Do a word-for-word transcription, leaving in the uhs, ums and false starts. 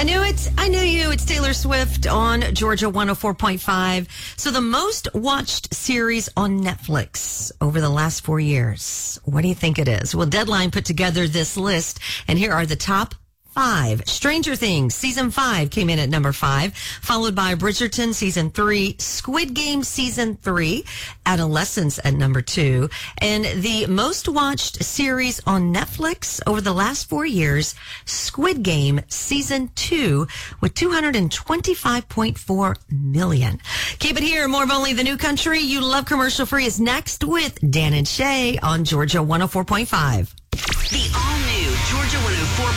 I knew it. I knew you. It's Taylor Swift on Georgia one oh four point five. So the most watched series on Netflix over the last four years. What do you think it is? Well, Deadline put together this list, and here are the top five. Stranger Things season five came in at number five, followed by Bridgerton season three, Squid Game season three, Adolescence at number two, and the most watched series on Netflix over the last four years, Squid Game season two, with two hundred twenty-five point four million. Keep it here. More of Only the New Country You Love Commercial Free is next with Dan and Shay on Georgia one oh four point five. The